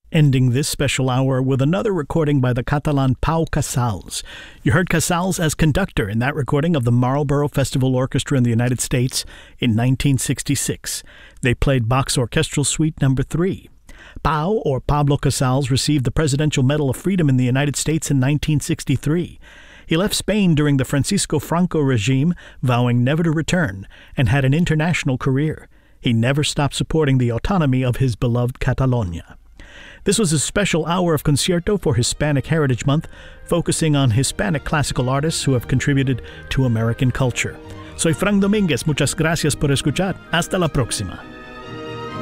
Ending this special hour with another recording by the Catalan Pau Casals. You heard Casals as conductor in that recording of the Marlborough Festival Orchestra in the United States in 1966. They played Bach's Orchestral Suite No. 3. Pau, or Pablo Casals, received the Presidential Medal of Freedom in the United States in 1963. He left Spain during the Francisco Franco regime, vowing never to return, and had an international career. He never stopped supporting the autonomy of his beloved Catalonia. This was a special hour of Concierto for Hispanic Heritage Month, focusing on Hispanic classical artists who have contributed to American culture. Soy Frank Domínguez. Muchas gracias por escuchar. Hasta la próxima.